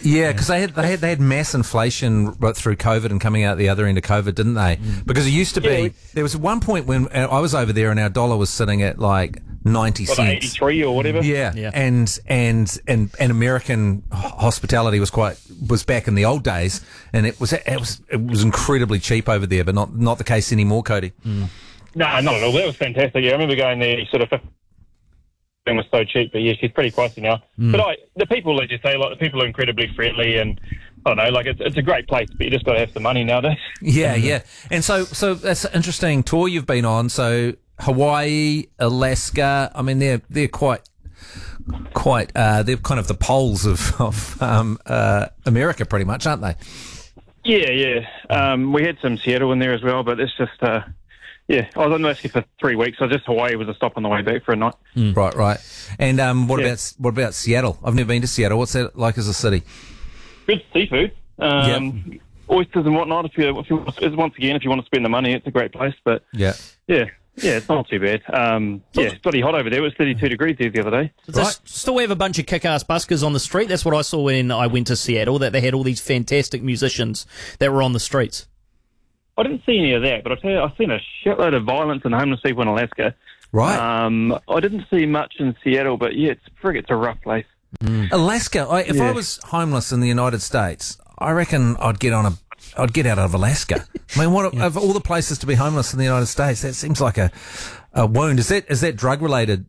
Yeah, because they had mass inflation right through COVID and coming out the other end of COVID, didn't they? Because it used to be, there was one point when I was over there and our dollar was sitting at like 90 cents. 83 or whatever. Yeah. And American hospitality was back in the old days, and it was incredibly cheap over there, but not the case anymore, Cody. No, not at all. That was fantastic. Yeah, I remember going there, sort of thing was so cheap, but yeah, she's pretty pricey now. But the people, as you say, like the people are incredibly friendly, and I don't know, like it's a great place, but you just got to have some money nowadays. Yeah. And so that's an interesting tour you've been on. So Hawaii, Alaska. I mean, they're quite. They're kind of the poles of America, pretty much, aren't they? Yeah. We had some Seattle in there as well, but it's just. Yeah, I was on Alaska for 3 weeks. So just Hawaii was a stop on the way back for a night. Right. And what about Seattle? I've never been to Seattle. What's that like as a city? Good seafood, oysters and whatnot. If you want to spend the money, it's a great place. But yeah, it's not too bad. It's bloody hot over there. It was 32 degrees there the other day. Right. Still have a bunch of kick-ass buskers on the street. That's what I saw when I went to Seattle. That they had all these fantastic musicians that were on the streets. I didn't see any of that, but I tell you, I've seen a shitload of violence and homeless people in Alaska. Right. I didn't see much in Seattle, but yeah, it's a rough place. Alaska. If I was homeless in the United States, I reckon I'd get out of Alaska. I mean, of all the places to be homeless in the United States, that seems like a wound. Is that drug related?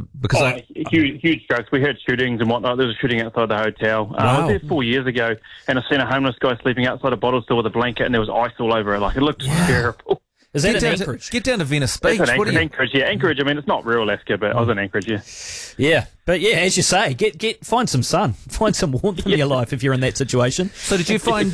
Huge drugs. We heard shootings and whatnot. There was a shooting outside the hotel. Wow. I was there 4 years ago, and I seen a homeless guy sleeping outside a bottle store with a blanket, and there was ice all over it. Like, it looked terrible. Is that in Anchorage? Get down to Venice Beach. Anchorage, yeah. Anchorage, I mean, it's not real Alaska, but I was in Anchorage, yeah. Yeah, but yeah, as you say, find some sun, find some warmth in your life if you're in that situation. So did you find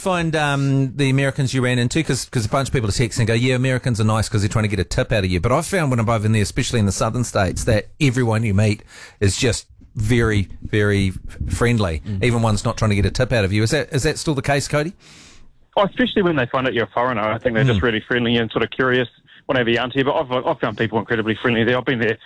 the Americans you ran into, because a bunch of people text and go, yeah, Americans are nice because they're trying to get a tip out of you. But I've found when I'm over in there, especially in the southern states, that everyone you meet is just very, very friendly. Even one's not trying to get a tip out of you. Is that still the case, Cody? Oh, especially when they find out you're a foreigner. I think they're just really friendly and sort of curious whenever you aren't here. But I've found people incredibly friendly there. I've been there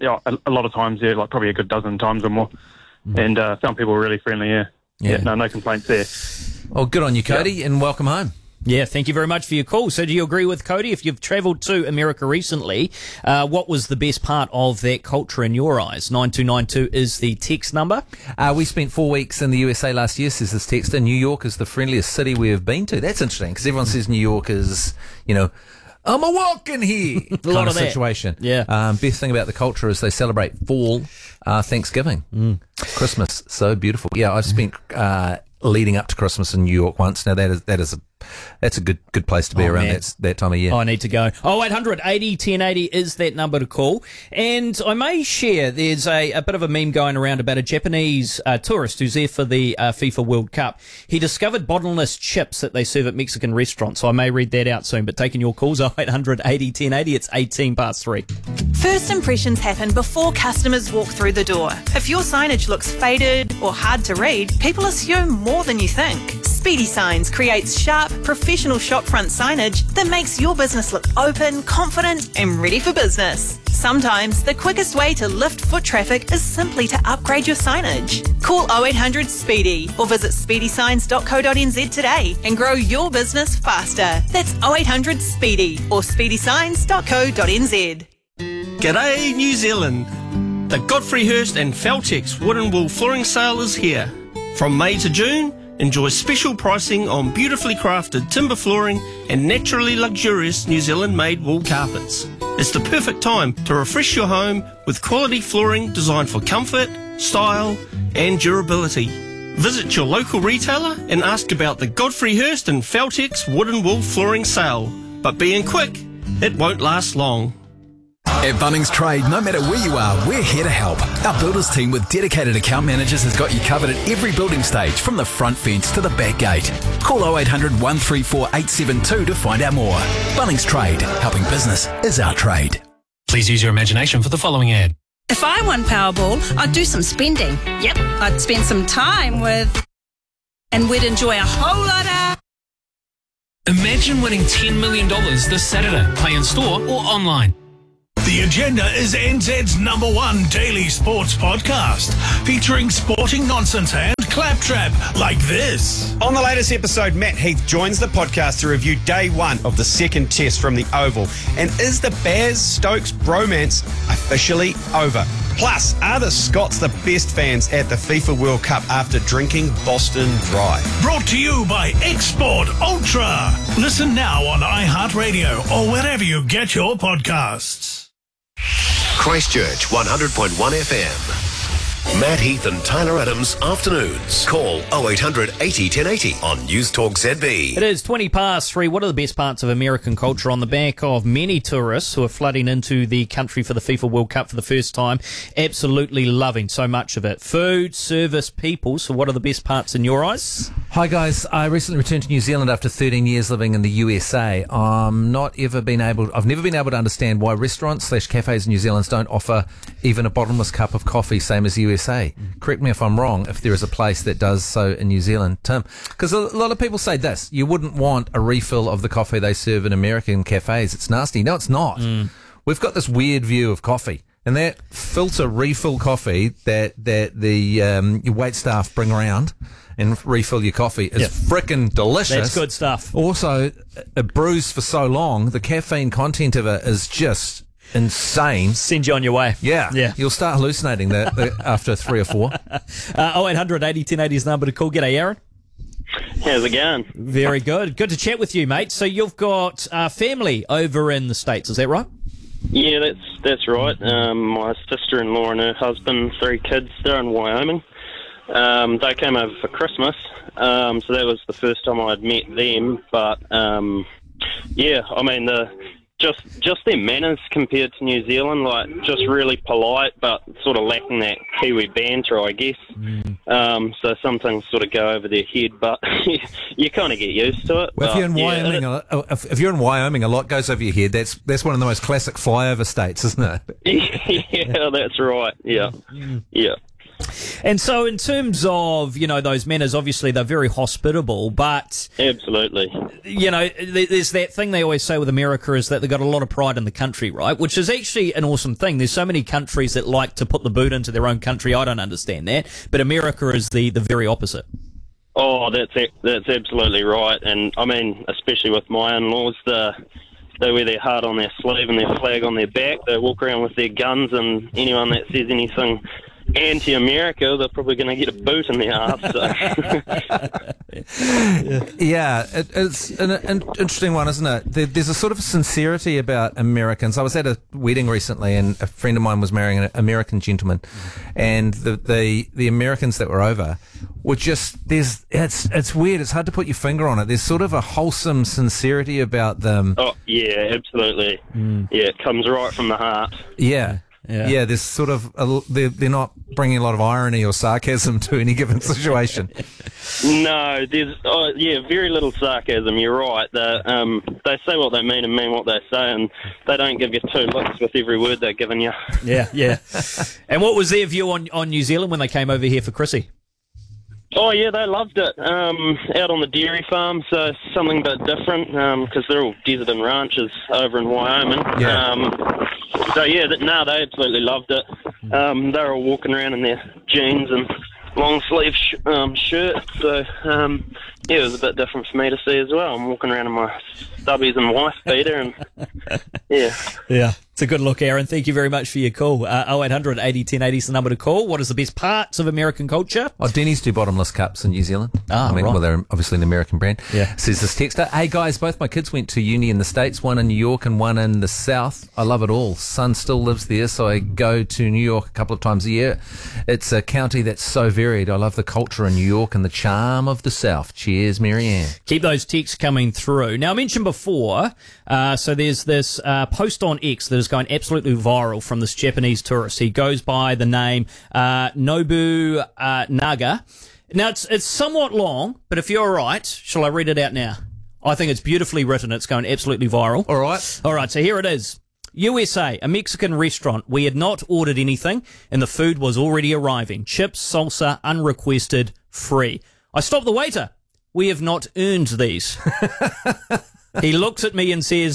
a lot of times there, like probably a good dozen times or more, and found people really friendly, yeah. No complaints there. Well, good on you, Cody, and welcome home. Yeah, thank you very much for your call. So do you agree with Cody? If you've travelled to America recently, what was the best part of that culture in your eyes? 9292 is the text number. We spent 4 weeks in the USA last year, says this texter. New York is the friendliest city we have been to. That's interesting, because everyone says New York is, I'm a walking here kind of situation. Yeah. Best thing about the culture is they celebrate fall, Thanksgiving, Christmas. So beautiful. Yeah, I've spent leading up to Christmas in New York once. Now that's a good place to be around that time of year. I need to go. 0800 80 1080 is that number to call. And I may share, there's a bit of a meme going around about a Japanese tourist who's there for the FIFA World Cup. He discovered bottomless chips that they serve at Mexican restaurants. So I may read that out soon. But taking your calls, 0800 80 1080, it's 18 past 3. First impressions happen before customers walk through the door. If your signage looks faded or hard to read, people assume more than you think. Speedy Signs creates sharp, professional shopfront signage that makes your business look open, confident, and ready for business. Sometimes the quickest way to lift foot traffic is simply to upgrade your signage. Call 0800 SPEEDY or visit speedysigns.co.nz today and grow your business faster. That's 0800 SPEEDY or speedysigns.co.nz. G'day New Zealand! The Godfrey Hirst and Feltex Wood and Wool Flooring Sale is here. From May to June, enjoy special pricing on beautifully crafted timber flooring and naturally luxurious New Zealand-made wool carpets. It's the perfect time to refresh your home with quality flooring designed for comfort, style and durability. Visit your local retailer and ask about the Godfrey Hirst and Feltex Wood and Wool Flooring Sale. But being quick, it won't last long. At Bunnings Trade, no matter where you are, we're here to help. Our builders team with dedicated account managers has got you covered at every building stage, from the front fence to the back gate. Call 0800 134 872 to find out more. Bunnings Trade, helping business is our trade. Please use your imagination for the following ad. If I won Powerball, I'd do some spending. Yep, I'd spend some time with... and we'd enjoy a whole lot of... Imagine winning $10 million this Saturday. Play in store or online. The Agenda is NZ's #1 daily sports podcast, featuring sporting nonsense and claptrap like this. On the latest episode, Matt Heath joins the podcast to review day one of the second test from the Oval. And is the Baz-Stokes bromance officially over? Plus, are the Scots the best fans at the FIFA World Cup after drinking Boston Dry? Brought to you by Export Ultra. Listen now on iHeartRadio or wherever you get your podcasts. Christchurch 100.1 FM. Matt Heath and Tyler Adams afternoons. Call 0800 80 1080 on News Talk ZB. It is 3:20. What are the best parts of American culture on the back of many tourists who are flooding into the country for the FIFA World Cup for the first time? Absolutely loving so much of it. Food, service, people. So what are the best parts in your eyes? Hi guys, I recently returned to New Zealand after 13 years living in the USA. I've never been able to understand why restaurants/cafes in New Zealand don't offer even a bottomless cup of coffee, same as the USA. Correct me if I'm wrong, if there is a place that does so in New Zealand, Tim. Because a lot of people say this, you wouldn't want a refill of the coffee they serve in American cafes. It's nasty. No, it's not. We've got this weird view of coffee. And that filter refill coffee that the your wait staff bring around and refill your coffee is frickin' delicious. That's good stuff. Also, it brews for so long, the caffeine content of it is just insane. Send you on your way. Yeah. You'll start hallucinating that after 3 or 4. 0800 80 1080 is number to call. G'day, Aaron. How's it going? Very good. Good to chat with you, mate. So you've got family over in the States, is that right? Yeah, that's right. My sister-in-law and her husband, 3 kids, they're in Wyoming. They came over for Christmas, so that was the first time I'd met them. But yeah, I mean just their manners compared to New Zealand, like just really polite, but sort of lacking that Kiwi banter, I guess. So some things sort of go over their head, but you kind of get used to it. Well, if you're in Wyoming, a lot goes over your head. That's one of the most classic flyover states, isn't it? Yeah, that's right. Yeah. And so in terms of, those manners, obviously they're very hospitable, but... Absolutely. There's that thing they always say with America is that they've got a lot of pride in the country, right? Which is actually an awesome thing. There's so many countries that like to put the boot into their own country. I don't understand that. But America is the very opposite. Oh, that's absolutely right. And, I mean, especially with my in-laws, they wear their heart on their sleeve and their flag on their back. They walk around with their guns, and anyone that says anything anti-America, they're probably going to get a boot in the arse. So. Yeah, it's an interesting one, isn't it? There's a sort of sincerity about Americans. I was at a wedding recently, and a friend of mine was marrying an American gentleman, and the Americans that were over were just it's weird. It's hard to put your finger on it. There's sort of a wholesome sincerity about them. Oh yeah, absolutely. Yeah, it comes right from the heart. Yeah. Yeah, there's sort of they're not bringing a lot of irony or sarcasm to any given situation. No, there's very little sarcasm. You're right. They say what they mean and mean what they say, and they don't give you 2 looks with every word they're giving you. Yeah. And what was their view on New Zealand when they came over here for Chrissy? Oh yeah, they loved it. Out on the dairy farm, so something a bit different because they're all desert and ranches over in Wyoming. Yeah. So yeah, they absolutely loved it. They were all walking around in their jeans and long sleeve shirts. So it was a bit different for me to see as well. I'm walking around in my stubbies and wife beater, and yeah. It's a good look, Aaron. Thank you very much for your call. 0800 80 1080 is the number to call. What is the best parts of American culture? Oh, Denny's do bottomless cups in New Zealand. Right. Well, they're obviously an American brand. Yeah. Says this texter, hey guys, both my kids went to uni in the States, one in New York and one in the South. I love it all. Son still lives there, so I go to New York a couple of times a year. It's a county that's so varied. I love the culture in New York and the charm of the South. Cheers, Marianne. Keep those texts coming through. Now, I mentioned before, so there's this post on X that is going absolutely viral from this Japanese tourist. He goes by the name Nobu Naga. Now, it's somewhat long, but if you're all right, shall I read it out now? I think it's beautifully written. It's going absolutely viral. All right, so here it is. USA, a Mexican restaurant. We had not ordered anything, and the food was already arriving. Chips, salsa, unrequested, free. I stopped the waiter. We have not earned these. He looks at me and says,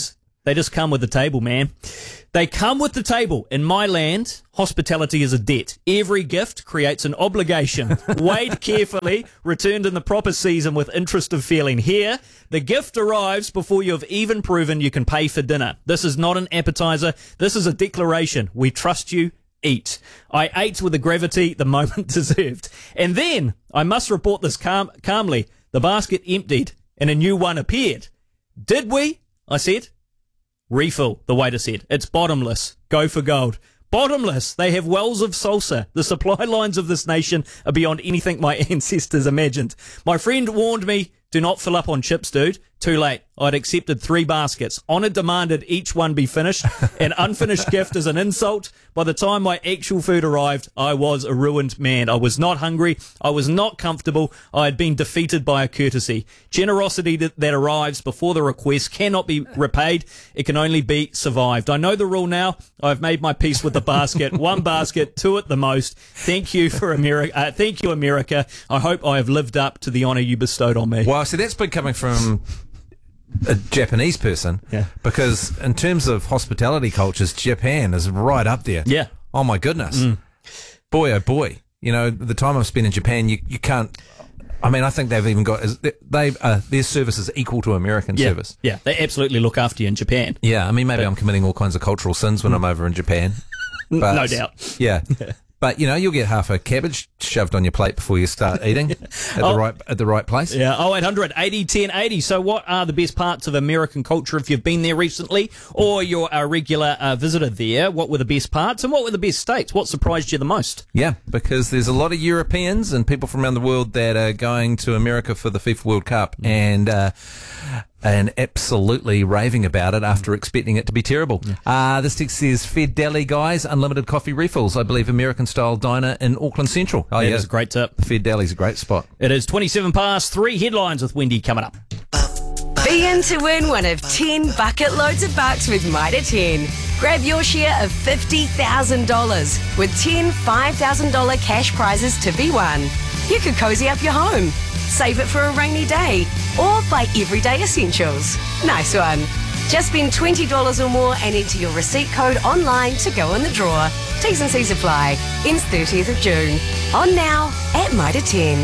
They just come with the table, man. They come with the table. In my land, hospitality is a debt. Every gift creates an obligation. Weighed carefully, returned in the proper season with interest of feeling. Here, the gift arrives before you have even proven you can pay for dinner. This is not an appetizer. This is a declaration. We trust you. Eat. I ate with the gravity the moment deserved. And then, I must report this calmly, the basket emptied and a new one appeared. Did we? I said. Refill, the waiter said. It's bottomless. Go for gold. Bottomless. They have wells of salsa. The supply lines of this nation are beyond anything my ancestors imagined. My friend warned me, do not fill up on chips, dude. Too late. I'd accepted 3 baskets. Honor demanded each one be finished. An unfinished gift is an insult. By the time my actual food arrived, I was a ruined man. I was not hungry. I was not comfortable. I had been defeated by a courtesy. Generosity that arrives before the request cannot be repaid. It can only be survived. I know the rule now. I've made my peace with the basket. 1 basket, 2 at the most. Thank you for America. Thank you, America. I hope I have lived up to the honor you bestowed on me. Well, see, that's been coming from a Japanese person, because in terms of hospitality cultures, Japan is right up there. Yeah. Oh my goodness. Boy, oh boy. You know, the time I've spent in Japan, you can't. I mean, I think they've even got their service is equal to American service. Yeah, they absolutely look after you in Japan. Yeah, I mean, maybe I'm committing all kinds of cultural sins when I'm over in Japan. But, no doubt. Yeah. But, you know, you'll get half a cabbage shoved on your plate before you start eating at the right place. Yeah, 0800 80 10 80. So what are the best parts of American culture if you've been there recently or you're a regular visitor there? What were the best parts and what were the best states? What surprised you the most? Yeah, because there's a lot of Europeans and people from around the world that are going to America for the FIFA World Cup and absolutely raving about it after expecting it to be terrible. This text says, Fed Deli, guys, unlimited coffee refills. I believe American-style diner in Auckland Central. Oh, yeah, it's a great tip. Fed Deli's a great spot. It is 27 past 3. Headlines with Wendy coming up. Be in to win one of 10 bucket loads of bucks with Mitre 10. Grab your share of $50,000 with 10 $5,000 cash prizes to be won. You could cozy up your home, save it for a rainy day, or buy everyday essentials. Nice one. Just spend $20 or more and enter your receipt code online to go in the draw. T's and C's apply. Ends 30th of June. On now at Mitre 10.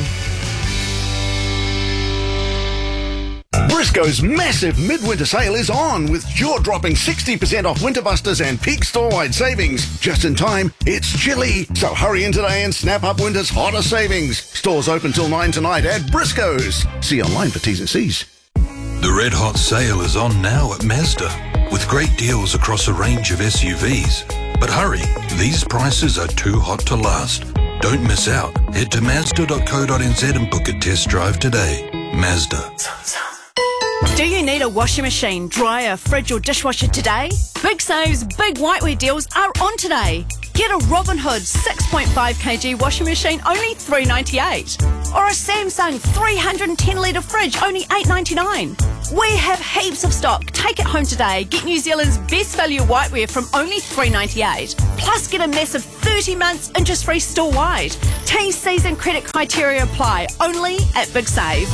Briscoe's massive midwinter sale is on with jaw-dropping 60% off Winter Busters and peak store-wide savings. Just in time, it's chilly, so hurry in today and snap up winter's hottest savings. Stores open till 9 tonight at Briscoe's. See online for T's and C's. The Red Hot sale is on now at Mazda with great deals across a range of SUVs. But hurry, these prices are too hot to last. Don't miss out. Head to Mazda.co.nz and book a test drive today. Mazda. Do you need a washing machine, dryer, fridge or dishwasher today? Big Save's big whiteware deals are on today. Get a Robin Hood 6.5 kg washing machine only $3.98. Or a Samsung 310 litre fridge only $8.99. We have heaps of stock. Take it home today. Get New Zealand's best value whiteware from only $3.98. Plus get a massive 30 months interest-free store-wide. T's, C's and credit criteria apply only at Big Save.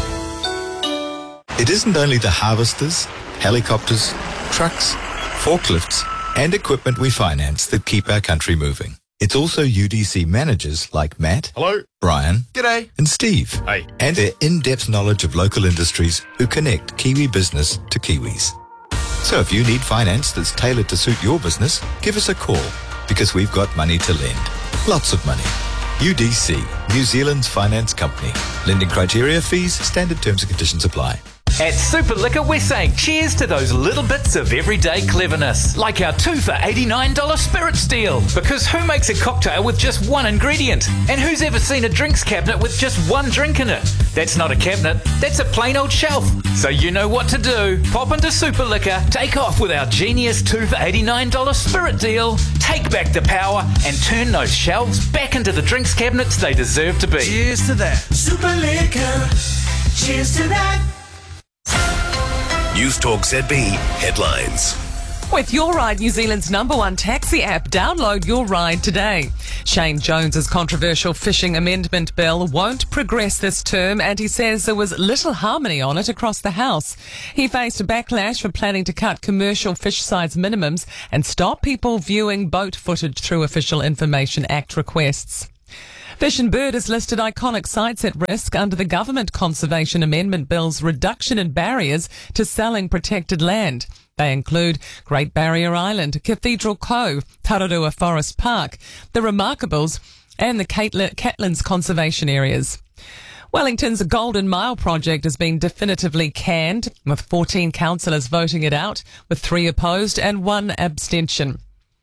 It isn't only the harvesters, helicopters, trucks, forklifts, and equipment we finance that keep our country moving. It's also UDC managers like Matt, hello, Brian, g'day, and Steve, hey, and their in-depth knowledge of local industries who connect Kiwi business to Kiwis. So if you need finance that's tailored to suit your business, give us a call because we've got money to lend. Lots of money. UDC, New Zealand's finance company. Lending criteria, fees, standard terms and conditions apply. At Super Liquor, we're saying cheers to those little bits of everyday cleverness, like our 2 for $89 Spirits deal. Because who makes a cocktail with just one ingredient? And who's ever seen a drinks cabinet with just one drink in it? That's not a cabinet, that's a plain old shelf. So you know what to do. Pop into Super Liquor, take off with our genius 2 for $89 Spirit deal, take back the power, and turn those shelves back into the drinks cabinets they deserve to be. Cheers to that. Super Liquor. Cheers to that. News Talk ZB headlines. With Your Ride, New Zealand's #1 taxi app, download Your Ride today. Shane Jones's controversial fishing amendment bill won't progress this term, and he says there was little harmony on it across the House. He faced a backlash for planning to cut commercial fish size minimums and stop people viewing boat footage through Official Information Act requests. Fish and Bird has listed iconic sites at risk under the Government Conservation Amendment Bill's reduction in barriers to selling protected land. They include Great Barrier Island, Cathedral Cove, Tararua Forest Park, the Remarkables and the Catlins Conservation Areas. Wellington's Golden Mile project has been definitively canned, with 14 councillors voting it out, with 3 opposed and 1 abstention.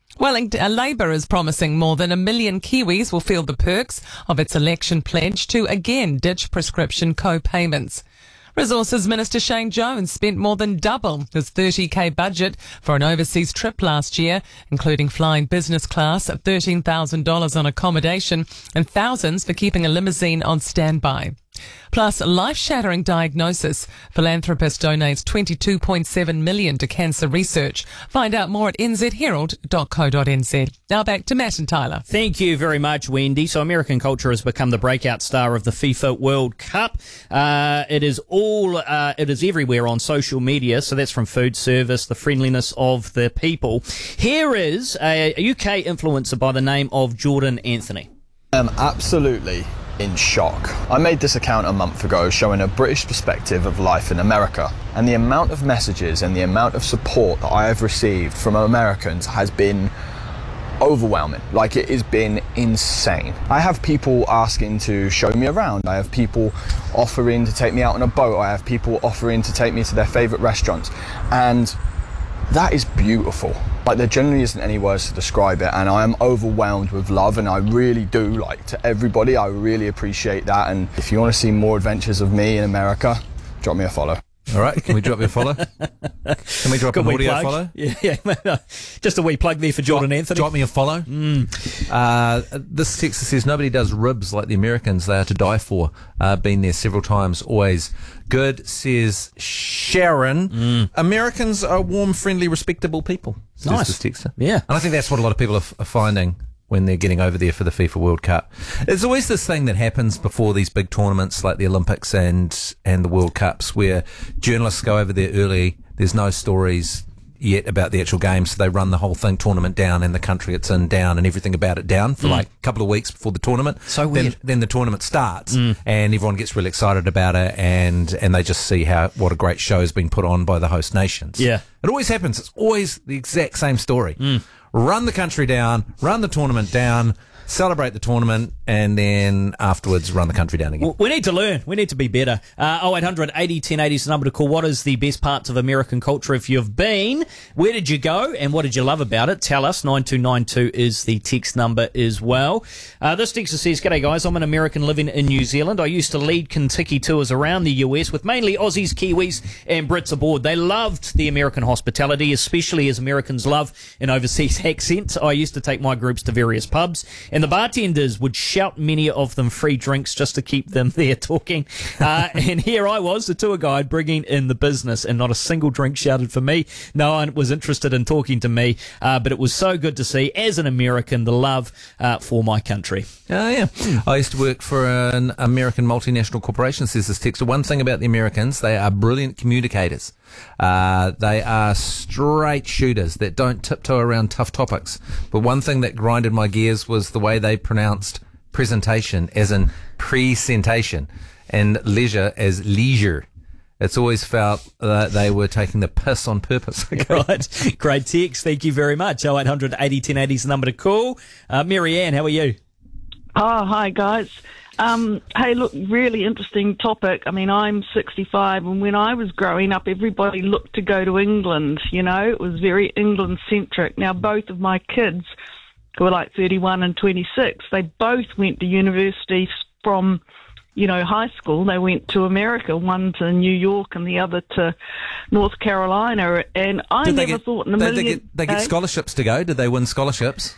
Labour is promising more than 1 million Kiwis will feel the perks of its election pledge to again ditch prescription co-payments. Resources Minister Shane Jones spent more than double his $30,000 budget for an overseas trip last year, including flying business class at $13,000 on accommodation and thousands for keeping a limousine on standby. Plus, life-shattering diagnosis. Philanthropist donates $22.7 million to cancer research. Find out more at nzherald.co.nz. Now back to Matt and Tyler. Thank you very much, Wendy. So American culture has become the breakout star of the FIFA World Cup. It is everywhere on social media. So that's from food service, the friendliness of the people. Here is a UK influencer by the name of Jordan Anthony. I'm absolutely in shock. I made this account a month ago showing a British perspective of life in America, and the amount of messages and the amount of support that I have received from Americans has been overwhelming. Like, it has been insane. I have people asking to show me around. I have people offering to take me out on a boat. I have people offering to take me to their favourite restaurants, and that is beautiful. Like, there generally isn't any words to describe it, and I am overwhelmed with love, and I really do, like, to everybody. I really appreciate that, and if you want to see more adventures of me in America, drop me a follow. All right, can we drop you a follow? Can we drop an audio plug? follow? Yeah. Just a wee plug there for Jordan Anthony. Drop me a follow. This text says, nobody does ribs like the Americans. They are to die for. Been there several times. Always good, says Sharon. Americans are warm, friendly, respectable people. Nice. This texter. Yeah. And I think that's what a lot of people are finding when they're getting over there for the FIFA World Cup. There's always this thing that happens before these big tournaments like the Olympics and the World Cups where journalists go over there early. There's no stories yet about the actual game, so they run the whole thing, tournament down, and the country it's in down, and everything about it down for like a couple of weeks before the tournament. So weird. Then the tournament starts, and everyone gets really excited about it, and they just see what a great show has been put on by the host nations. Yeah. It always happens. It's always the exact same story. Run the country down, run the tournament down, celebrate the tournament, and then afterwards run the country down again. We need to learn. We need to be better. 0800 80 1080 is the number to call. What is the best parts of American culture if you've been? Where did you go and what did you love about it? Tell us. 9292 is the text number as well. This texter says, "G'day guys, I'm an American living in New Zealand. I used to lead Kentucky tours around the US with mainly Aussies, Kiwis and Brits aboard. They loved the American hospitality, especially as Americans love an overseas accent. I used to take my groups to various pubs and the bartenders would shout many of them free drinks just to keep them there talking. And here I was, the tour guide, bringing in the business, and not a single drink shouted for me. No one was interested in talking to me, but it was so good to see, as an American, the love for my country." Oh, yeah. I used to work for an American multinational corporation, says this texter. One thing about the Americans, they are brilliant communicators. They are straight shooters that don't tiptoe around tough topics. But one thing that grinded my gears was the way they pronounced presentation as in presentation and leisure as leisure. It's always felt that they were taking the piss on purpose. Right. Great text. Thank you very much. 0800 80 1080 is the number to call. Mary Ann, how are you? Oh, hi, guys. Hey, look, really interesting topic. I mean, I'm 65, and when I was growing up, everybody looked to go to England, you know. It was very England-centric. Now, both of my kids, who are like 31 and 26, they both went to university from, you know, high school. They went to America, one to New York and the other to North Carolina. And I never thought in a million... They get scholarships to go? Did they win scholarships?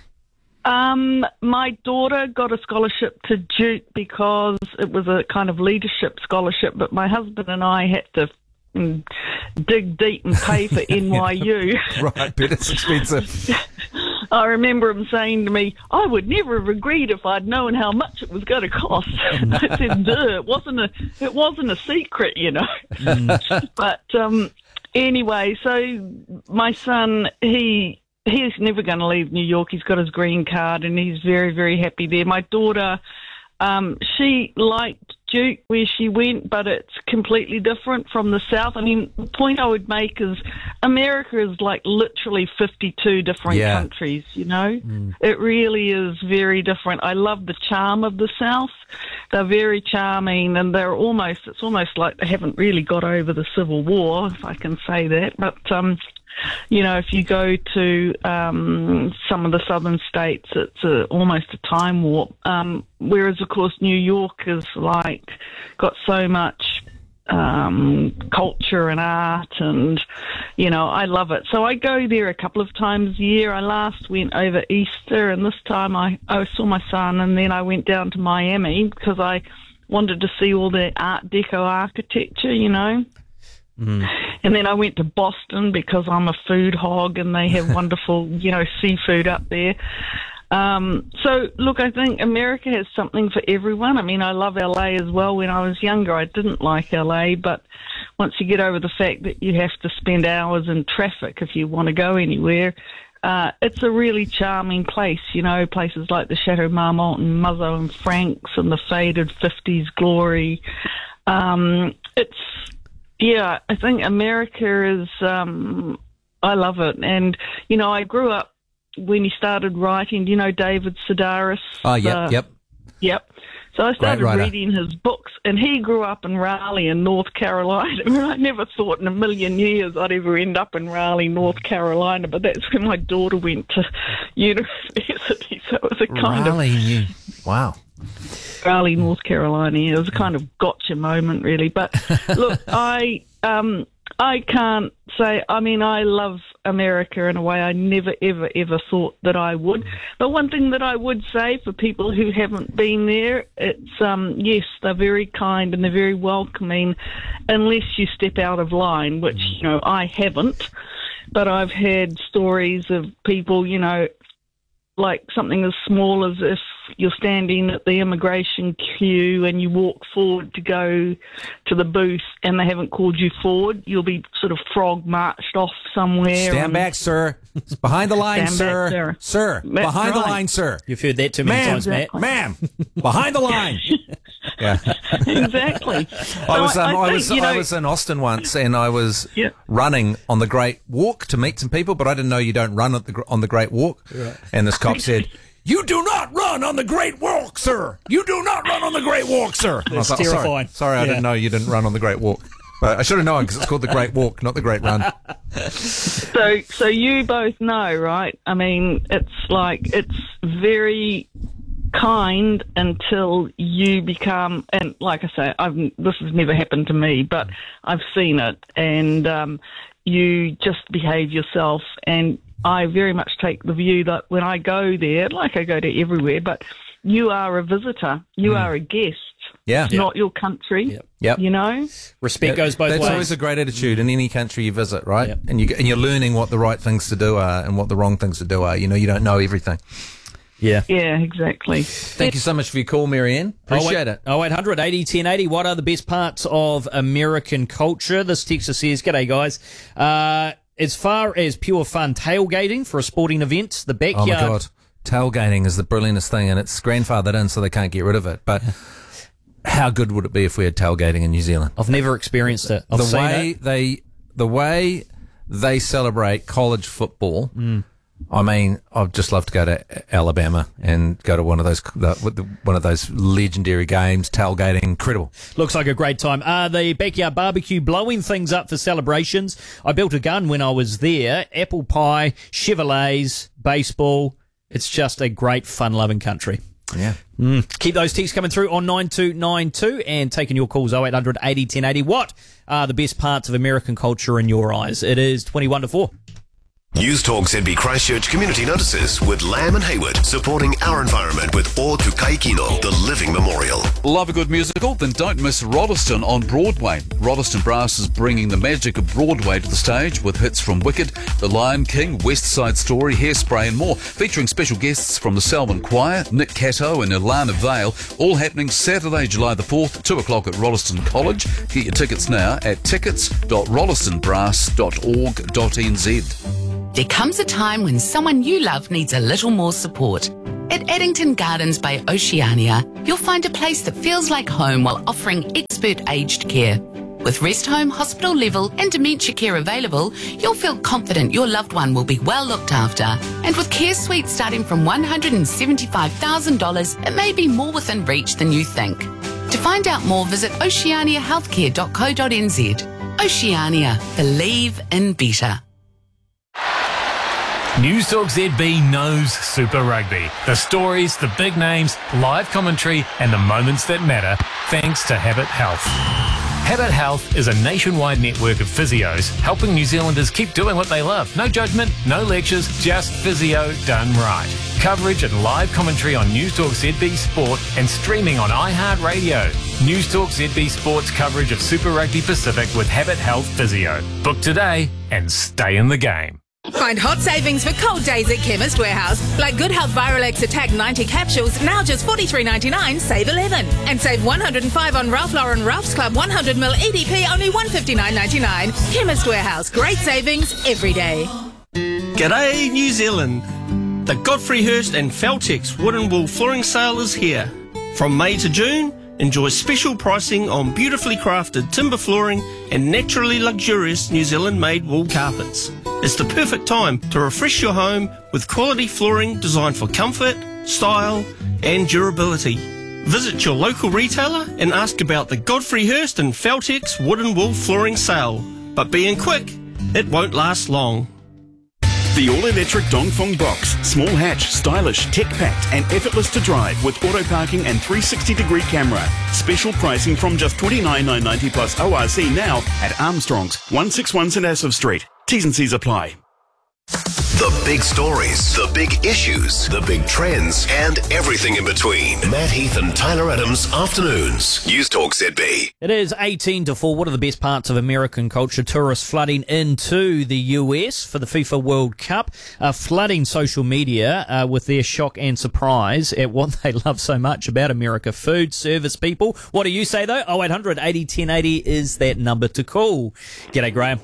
My daughter got a scholarship to Duke because it was a kind of leadership scholarship, but my husband and I had to and dig deep and pay for NYU. Right, but it's expensive. I remember him saying to me, I would never have agreed if I'd known how much it was going to cost. I said, duh, it wasn't a secret, you know. But anyway, so my son, he's never going to leave New York. He's got his green card and he's very, very happy there. My daughter, she liked Duke where she went, but it's completely different from the South. I mean, the point I would make is America is like literally 52 different countries, you know? It really is very different. I love the charm of the South. They're very charming, and it's almost like they haven't really got over the Civil War, if I can say that. But, you know, if you go to some of the southern states, it's almost a time warp. Whereas, of course, New York is like got so much culture and art, and you know, I love it. So I go there a couple of times a year. I last went over Easter, and this time I saw my son, and then I went down to Miami because I wanted to see all the Art Deco architecture, you know. And then I went to Boston because I'm a food hog and they have wonderful, you know, seafood up there. So, look, I think America has something for everyone. I mean, I love LA as well. When I was younger, I didn't like LA, but once you get over the fact that you have to spend hours in traffic if you want to go anywhere, it's a really charming place, you know, places like the Chateau Marmont and Muzzo and Frank's and the faded 50s glory. Yeah, I think America is, I love it. And, you know, I grew up when he started writing, you know, David Sedaris. Oh, yep. So I started reading his books, and he grew up in Raleigh in North Carolina. I mean, I never thought in a million years I'd ever end up in Raleigh, North Carolina, but that's where my daughter went to university. So it was a kind of... Wow. Raleigh, North Carolina. It was a kind of gotcha moment, really. But look, I can't say, I mean, I love America in a way I never, ever, ever thought that I would. But one thing that I would say for people who haven't been there, it's, yes, they're very kind and they're very welcoming unless you step out of line, which, you know, I haven't. But I've had stories of people, you know, like something as small as if you're standing at the immigration queue and you walk forward to go to the booth and they haven't called you forward, you'll be sort of frog marched off somewhere. Stand back, sir. It's behind the line, sir. Back, sir, behind the line, sir. You've heard that too many times, Matt. Ma'am, behind the line. Yeah. Exactly. I was in Austin once, and I was running on the Great Walk to meet some people, but I didn't know you don't run on the Great Walk. Right. And this cop said, "You do not run on the Great Walk, sir. You do not run on the Great Walk, sir." That's terrifying. Sorry, I didn't know you didn't run on the Great Walk. But I should have known because it's called the Great Walk, not the Great Run. So you both know, right? I mean, it's very kind until you become, and like I say, this has never happened to me, but I've seen it, and you just behave yourself. And I very much take the view that when I go there, like I go to everywhere, but you are a visitor, you are a guest. Yeah. It's not your country. Yep. You know? Respect goes both ways. That's always a great attitude in any country you visit, right? Yep. And you're learning what the right things to do are and what the wrong things to do are. You know, you don't know everything. Yeah, exactly. Thank you so much for your call, Marianne. Appreciate it. 0800 80 1080. What are the best parts of American culture? This texter says, "G'day, guys. As far as pure fun tailgating for a sporting event, the backyard..." Oh, my God. Tailgating is the brilliantest thing, and it's grandfathered in, so they can't get rid of it. But how good would it be if we had tailgating in New Zealand? I've never experienced it. The way they celebrate college football... I mean, I'd just love to go to Alabama and go to one of those legendary games, tailgating, incredible. Looks like a great time. The backyard barbecue blowing things up for celebrations. I built a gun when I was there. Apple pie, Chevrolets, baseball. It's just a great fun-loving country. Yeah. Keep those texts coming through on 9292 and taking your calls 0800 80 1080. What are the best parts of American culture in your eyes? It is 21 to 4. News Talk ZB Christchurch community notices with Lamb and Hayward, supporting our environment with O Tu Kai Kino, the living memorial. Love a good musical? Then don't miss Roddeston on Broadway. Roddeston Brass is bringing the magic of Broadway to the stage with hits from Wicked, The Lion King, West Side Story, Hairspray and more, featuring special guests from the Selwyn Choir, Nick Cato and Ilana Vale, all happening Saturday, July the 4th, 2 o'clock at Roddeston College. Get your tickets now at tickets.roddestonbrass.org.nz. There comes a time when someone you love needs a little more support. At Addington Gardens by Oceania, you'll find a place that feels like home while offering expert aged care. With rest home, hospital level and dementia care available, you'll feel confident your loved one will be well looked after. And with care suites starting from $175,000, it may be more within reach than you think. To find out more, visit oceaniahealthcare.co.nz. Oceania, believe in better. News Talk ZB knows Super Rugby. The stories, the big names, live commentary and the moments that matter, thanks to Habit Health. Habit Health is a nationwide network of physios helping New Zealanders keep doing what they love. No judgment, no lectures, just physio done right. Coverage and live commentary on News Talk ZB Sport and streaming on iHeartRadio. News Talk ZB Sport's coverage of Super Rugby Pacific with Habit Health Physio. Book today and stay in the game. Find hot savings for cold days at Chemist Warehouse, like Good Health Viralex Attack 90 capsules, now just $43.99, save 11. And save $105 on Ralph Lauren Ralph's Club 100ml EDP, only $159.99. Chemist Warehouse, great savings every day. G'day, New Zealand. The Godfrey Hirst and Feltex Wood and Wool Flooring Sale is here. From May to June, enjoy special pricing on beautifully crafted timber flooring and naturally luxurious New Zealand-made wool carpets. It's the perfect time to refresh your home with quality flooring designed for comfort, style and durability. Visit your local retailer and ask about the Godfrey Hirst and Feltex Wood and Wool Flooring Sale. But being quick, it won't last long. The all-electric Dongfeng Box. Small hatch, stylish, tech-packed and effortless to drive with auto parking and 360-degree camera. Special pricing from just $29,990 plus ORC now at Armstrong's, 161 St Asaph Street. T's and C's apply. The big stories, the big issues, the big trends, and everything in between. Matt Heath and Tyler Adams, Afternoons. News Talk ZB. It is 18 to 4. What are the best parts of American culture? Tourists flooding into the US for the FIFA World Cup, flooding social media with their shock and surprise at what they love so much about America. Food, service people. What do you say, though? 0800 80 1080 is that number to call. G'day, Graham.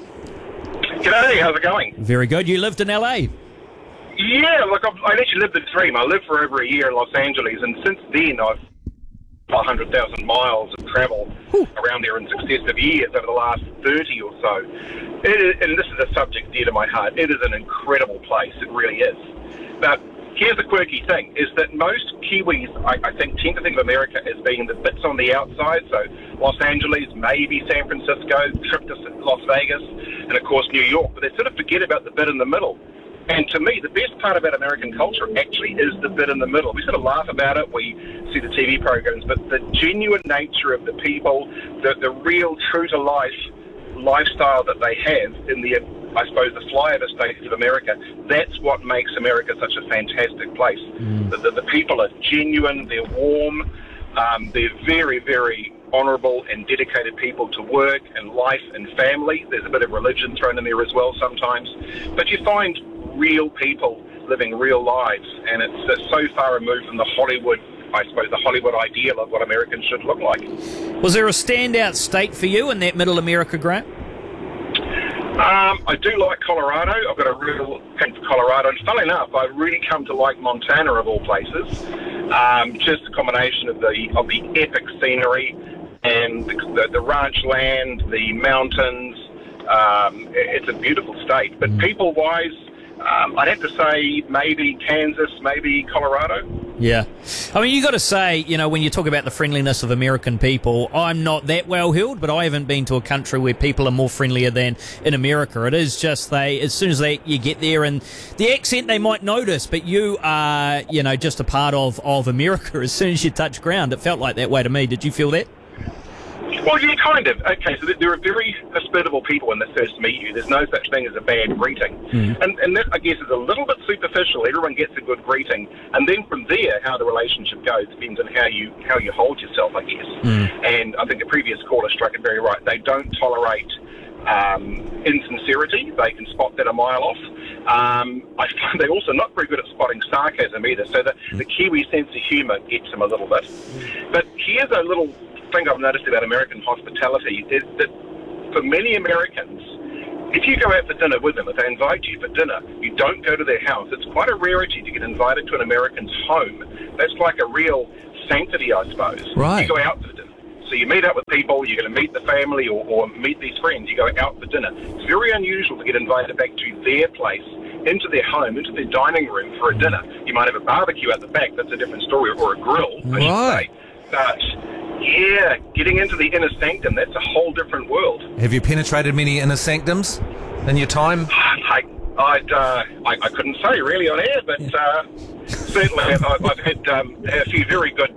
G'day, how's it going? Very good. You lived in LA? Yeah, look, I actually lived the dream. I lived for over a year in Los Angeles, and since then I've 100,000 miles of travel around there in successive years over the last 30 or so. And this is a subject dear to my heart. It is an incredible place. It really is. But here's the quirky thing, is that most Kiwis, I think, tend to think of America as being the bits on the outside. So Los Angeles, maybe San Francisco, trip to Las Vegas, and of course New York. But they sort of forget about the bit in the middle. And to me, the best part about American culture actually is the bit in the middle. We sort of laugh about it, we see the TV programs, but the genuine nature of the people, the real true-to-life lifestyle that they have in the, I suppose, the flyover states of America, that's what makes America such a fantastic place. The people are genuine, they're warm, they're very, very honourable and dedicated people to work and life and family. There's a bit of religion thrown in there as well sometimes. But you find real people living real lives, and it's so far removed from the Hollywood, I suppose, the Hollywood ideal of what Americans should look like. Was there a standout state for you in that middle America, Grant? I do like Colorado. I've got a real thing for Colorado. And funnily enough, I've really come to like Montana of all places. Just a combination of the epic scenery and the ranch land, the mountains. It's a beautiful state. But people-wise, I'd have to say maybe Kansas, maybe Colorado. Yeah. I mean, you got to say, you know, when you talk about the friendliness of American people, I'm not that well-heeled, but I haven't been to a country where people are more friendlier than in America. It is just as soon as you get there, and the accent they might notice, but you are, you know, just a part of America as soon as you touch ground. It felt like that way to me. Did you feel that? Well, yeah, kind of. Okay, so there are very hospitable people when they first meet you. There's no such thing as a bad greeting. And that, I guess, is a little bit superficial. Everyone gets a good greeting. And then from there, how the relationship goes depends on how you hold yourself, I guess. And I think the previous caller struck it very right. They don't tolerate insincerity. They can spot that a mile off. I find they're also not very good at spotting sarcasm either. So the Kiwi sense of humour gets them a little bit. But here's a little thing I've noticed about American hospitality is that for many Americans, if you go out for dinner with them, if they invite you for dinner, you don't go to their house. It's quite a rarity to get invited to an American's home. That's like a real sanctity, I suppose. Right. You go out for dinner. So you meet up with people, you're going to meet the family or meet these friends, you go out for dinner. It's very unusual to get invited back to their place, into their home, into their dining room for a dinner. You might have a barbecue at the back, that's a different story, or a grill, I should say. But yeah, getting into the inner sanctum, that's a whole different world. Have you penetrated many inner sanctums in your time? I couldn't say really on air, but certainly I've had a few very good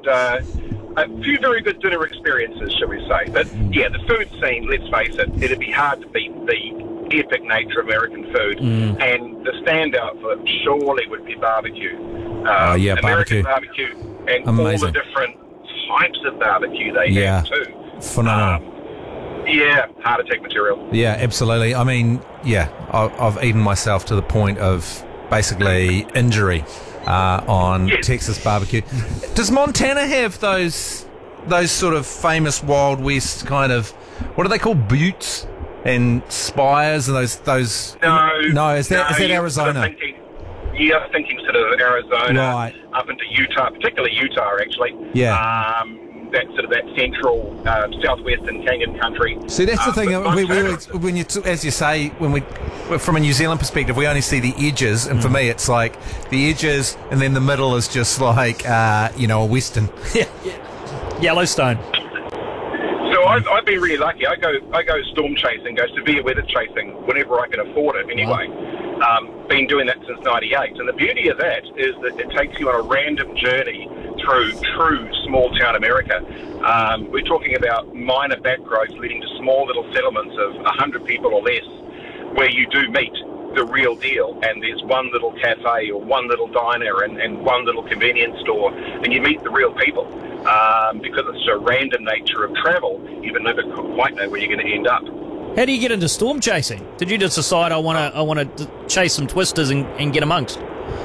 dinner experiences, shall we say. But yeah, the food scene, let's face it, it'd be hard to beat the epic nature of American food. And the standout for them surely would be barbecue. American barbecue and Amazing. all the different types of barbecue they have too. Phenomenal. Heart attack material. Yeah, absolutely. I mean, I've eaten myself to the point of basically injury on Texas barbecue. Does Montana have those sort of famous Wild West kind of, what do they call, buttes and spires and those? No, is that Arizona? I'm thinking sort of Arizona, up into Utah, particularly Utah, actually. Yeah. That sort of that central southwestern canyon country. See, that's the thing. When you, as you say, from a New Zealand perspective, we only see the edges, and for me, it's like the edges, and then the middle is just like a western. Yellowstone. So I've been really lucky. I go storm chasing, go severe weather chasing whenever I can afford it. Anyway. Been doing that since '98, and the beauty of that is that it takes you on a random journey through true small-town America. We're talking about minor back roads leading to small little settlements of 100 people or less, where you do meet the real deal, and there's one little cafe or one little diner and one little convenience store, and you meet the real people. Because it's a random nature of travel, you never quite know where you're going to end up. How do you get into storm chasing? Did you just decide I want to chase some twisters and get amongst?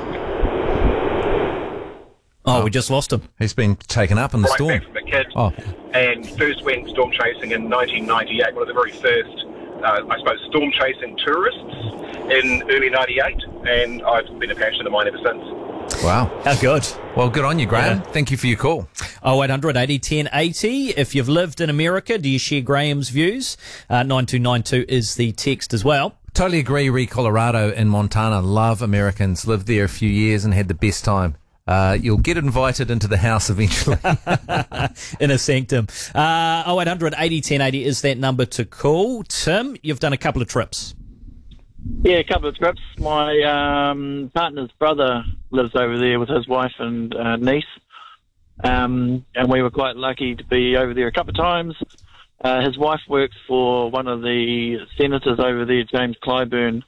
Oh, we just lost him. He's been taken up in the storm. Back from a kid, and first went storm chasing in 1998. One of the very first, I suppose, storm chasing tourists in early '98, and I've been a passion of mine ever since. Wow. How good. Well, good on you, Graham. Thank you for your call. 0800 80 10 80. If you've lived in America, do you share Graham's views? 9292 is the text as well. Totally agree. Colorado and Montana love Americans. Lived there a few years and had the best time. You'll get invited into the house eventually. In a sanctum. 0800 80 10 80 is that number to call. Tim, you've done a couple of trips. Yeah, a couple of trips. My partner's brother lives over there with his wife and niece, and we were quite lucky to be over there a couple of times. His wife works for one of the senators over there, James Clyburn.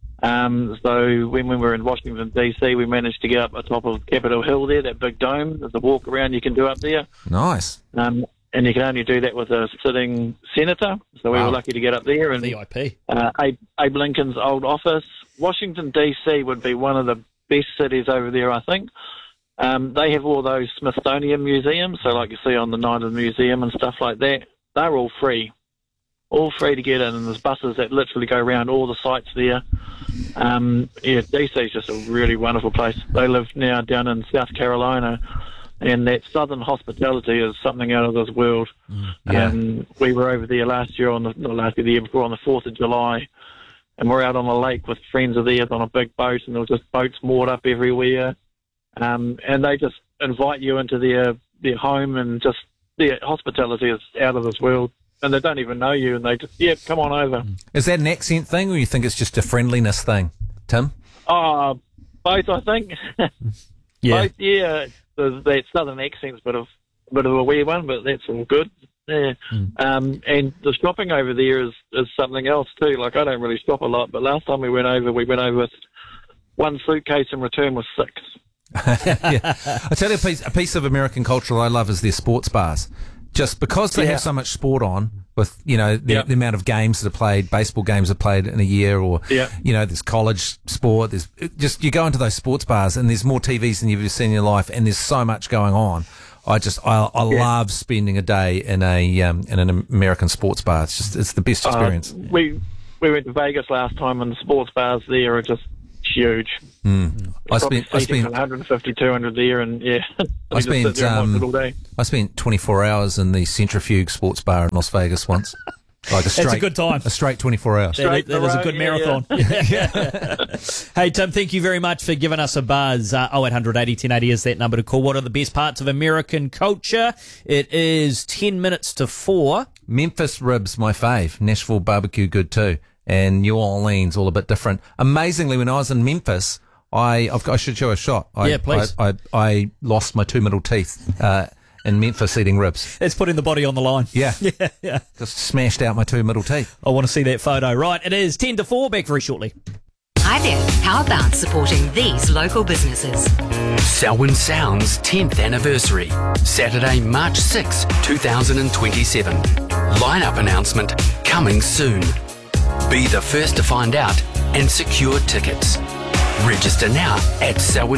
So when we were in Washington, D.C., we managed to get up atop of Capitol Hill there, that big dome. There's a walk around you can do up there. Nice. And you can only do that with a sitting senator. So we were lucky to get up there. And VIP. Abe Lincoln's old office. Washington, D.C. would be one of the best cities over there, I think. They have all those Smithsonian museums, so like you see on the night of the museum and stuff like that. They're all free. All free to get in, and there's buses that literally go around all the sites there. D.C. is just a really wonderful place. They live now down in South Carolina, and that southern hospitality is something out of this world. We were over there the year before, on the 4th of July, and we're out on the lake with friends of theirs on a big boat, and there were just boats moored up everywhere. And they just invite you into their home, and just their hospitality is out of this world. And they don't even know you, and they just, come on over. Is that an accent thing, or you think it's just a friendliness thing, Tim? Both, I think. Yeah. Both, yeah. That southern accent's a bit of a weird one, but that's all good. Yeah. And the shopping over there is something else too. Like, I don't really shop a lot, but last time we went over with one suitcase and returned with 6. Yeah. I tell you, a piece of American culture I love is their sports bars. Just because they have so much sport on, with the amount of games that are played, baseball games are played in a year, or there's college sport. There's you go into those sports bars and there's more TVs than you've ever seen in your life, and there's so much going on. I love spending a day in an American sports bar. It's the best experience. We went to Vegas last time, and the sports bars there are just huge. I spent 150, 200 there, and I spent 24 hours in the Centrifuge Sports Bar in Las Vegas once. Like That's a good time. A straight 24 hours. That is a good marathon. Hey, Tim, thank you very much for giving us a buzz. 0800 80 1080 is that number to call. What are the best parts of American culture? It is 10 minutes to 4. Memphis ribs, my fave. Nashville barbecue, good too. And New Orleans, all a bit different. Amazingly, when I was in Memphis, I should show a shot. Please. I lost my 2 middle teeth in Memphis eating ribs. It's putting the body on the line. Yeah. Just smashed out my 2 middle teeth. I want to see that photo. Right, it is 10 to 4. Back very shortly. Hi there. How about supporting these local businesses? Selwyn Sounds 10th anniversary, Saturday, March 6, 2027. Lineup announcement coming soon. Be the first to find out and secure tickets. Register now at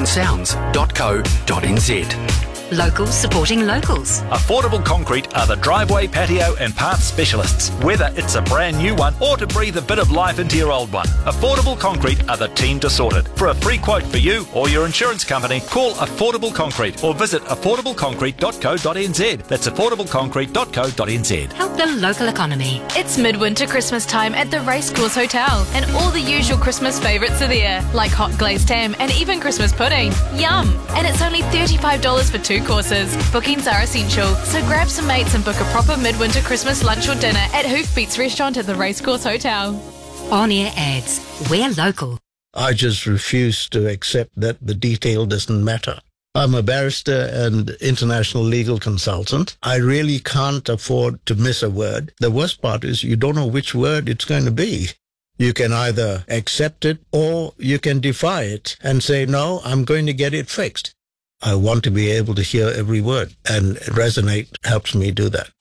selwynsounds.co.nz. Locals supporting locals. Affordable Concrete are the driveway, patio and parts specialists. Whether it's a brand new one or to breathe a bit of life into your old one, Affordable Concrete are the team to sort it. For a free quote for you or your insurance company, call Affordable Concrete or visit affordableconcrete.co.nz. That's affordableconcrete.co.nz. Help the local economy. It's midwinter Christmas time at the Racecourse Hotel, and all the usual Christmas favourites are there, like hot glazed ham and even Christmas pudding. Yum! And it's only $35 for 2 courses. Bookings are essential, so grab some mates and book a proper midwinter Christmas lunch or dinner at Hoofbeats Restaurant at the Racecourse Hotel. On-air ads. We're local. I just refuse to accept that the detail doesn't matter. I'm a barrister and international legal consultant. I really can't afford to miss a word. The worst part is you don't know which word it's going to be. You can either accept it or you can defy it and say, no, I'm going to get it fixed. I want to be able to hear every word, and Resonate helps me do that.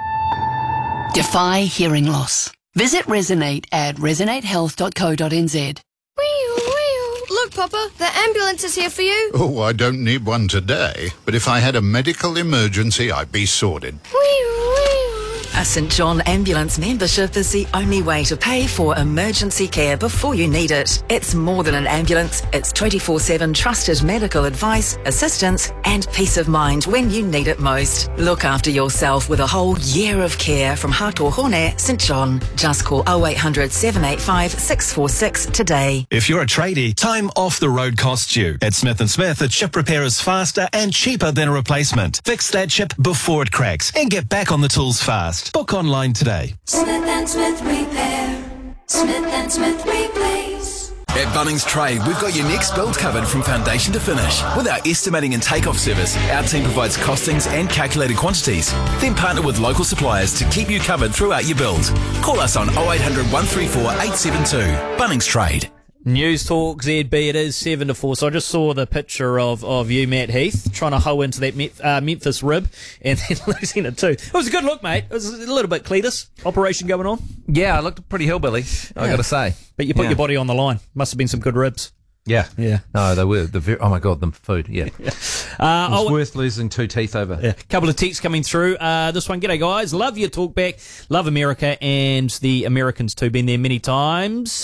Defy hearing loss. Visit Resonate at resonatehealth.co.nz. Look, Papa, the ambulance is here for you. Oh, I don't need one today, but if I had a medical emergency, I'd be sorted. A St John Ambulance membership is the only way to pay for emergency care before you need it. It's more than an ambulance. It's 24/7 trusted medical advice, assistance and peace of mind when you need it most. Look after yourself with a whole year of care from Hātōhone St John. Just call 0800 785 646 today. If you're a tradie, time off the road costs you. At Smith & Smith, a chip repair is faster and cheaper than a replacement. Fix that chip before it cracks and get back on the tools fast. Book online today. Smith & Smith Repair. Smith & Smith Replace. At Bunnings Trade, we've got your next build covered from foundation to finish. With our estimating and takeoff service, our team provides costings and calculated quantities. Then partner with local suppliers to keep you covered throughout your build. Call us on 0800 134 872. Bunnings Trade. News Talk ZB, it is 7 to 4. So I just saw the picture of you, Matt Heath, trying to hoe into that Memphis rib and then losing it too. It was a good look, mate. It was a little bit Cletus operation going on. Yeah, I looked pretty hillbilly, I got to say. But you put your body on the line. Must have been some good ribs. Yeah. Yeah. No, they were. Oh, my God, the food, yeah. It was worth losing 2 teeth over. Yeah. Couple of texts coming through. This one, g'day, guys. Love your talk back. Love America and the Americans too. Been there many times.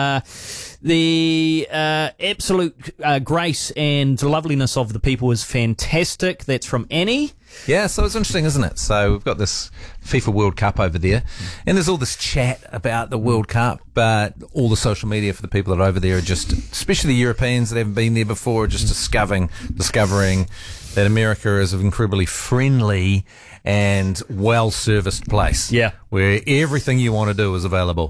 The absolute grace and loveliness of the people is fantastic. That's from Annie. Yeah, so it's interesting, isn't it? So we've got this FIFA World Cup over there, and there's all this chat about the World Cup, but all the social media for the people that are over there are just, especially the Europeans that haven't been there before, are just discovering that America is an incredibly friendly and well-serviced place. Yeah. Where everything you want to do is available. Yeah.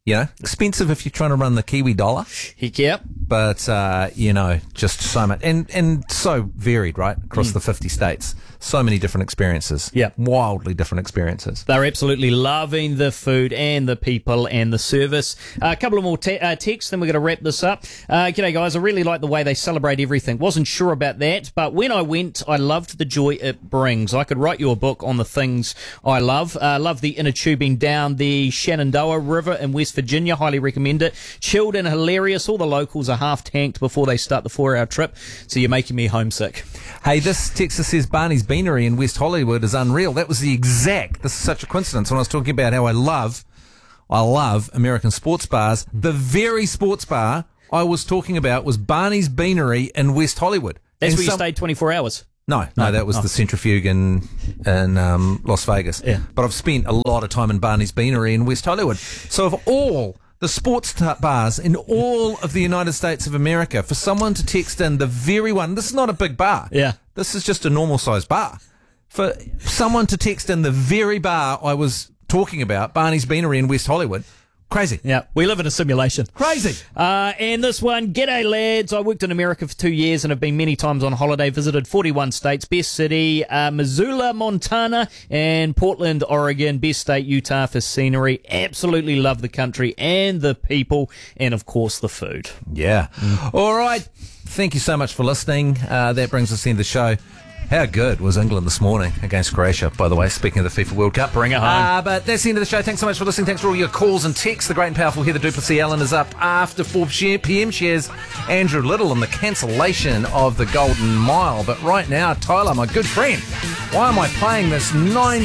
You know, expensive if you're trying to run the Kiwi dollar. Heck yeah. But, you know, just so much. And so varied, right? Across the 50 states. So many different experiences. Yeah. Wildly different experiences. They're absolutely loving the food and the people and the service. A couple of more texts, then we're going to wrap this up. G'day, guys. I really like the way they celebrate everything. Wasn't sure about that, but when I went, I loved the joy it brings. I could write you a book on the things I love. Love the inner tubing down the Shenandoah River in West Virginia. Highly recommend it. Chilled and hilarious. All the locals are half tanked before they start the 4-hour trip, so you're making me homesick. Hey, this texter says Barney's Beanery in West Hollywood is unreal. That was this is such a coincidence. When I was talking about how I love American sports bars, the very sports bar I was talking about was Barney's Beanery in West Hollywood. That's where you stayed 24 hours? No, that was the Centrifuge in Las Vegas. Yeah. But I've spent a lot of time in Barney's Beanery in West Hollywood. So of all the sports bars in all of the United States of America, for someone to text in the very one, this is not a big bar. Yeah. This is just a normal sized bar. For someone to text in the very bar I was talking about, Barney's Beanery in West Hollywood, crazy. Yeah, we live in a simulation. Crazy. And this one, g'day lads. I worked in America for 2 years and have been many times on holiday, visited 41 states. Best city, Missoula, Montana, and Portland, Oregon. Best state, Utah, for scenery. Absolutely love the country and the people and, of course, the food. Yeah. All right. Thank you so much for listening. That brings us to the end of the show. How good was England this morning against Croatia, by the way, speaking of the FIFA World Cup? Bring it home. But that's the end of the show. Thanks so much for listening. Thanks for all your calls and texts. The great and powerful Heather Duplessis-Allen is up after 4 p.m. She has Andrew Little and the cancellation of the Golden Mile. But right now, Tyler, my good friend, why am I playing this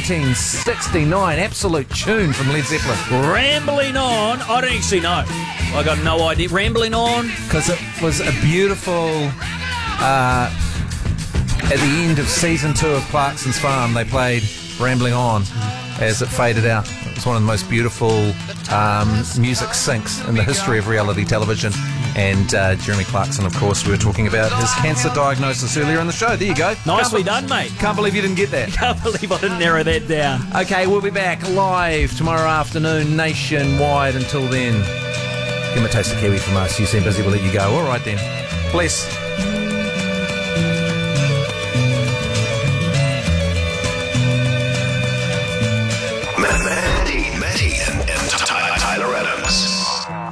1969 absolute tune from Led Zeppelin? Rambling On. I don't actually know. I got no idea. Rambling On. Because it was a beautiful... at the end of season 2 of Clarkson's Farm, they played Rambling On as it faded out. It was one of the most beautiful music syncs in the history of reality television. And Jeremy Clarkson, of course, we were talking about his cancer diagnosis earlier in the show. There you go. Nicely done, mate. Can't believe you didn't get that. Can't believe I didn't narrow that down. Okay, we'll be back live tomorrow afternoon, nationwide. Until then, give him a taste of kiwi from us. You seem busy, we'll let you go. All right, then. Bless. Matty and